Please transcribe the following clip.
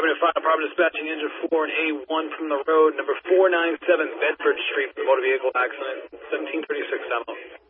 Affirmative 5, Department dispatching engine 4 and A1 from the road, number 497 Bedford Street, for the motor vehicle accident, 1736 Demo.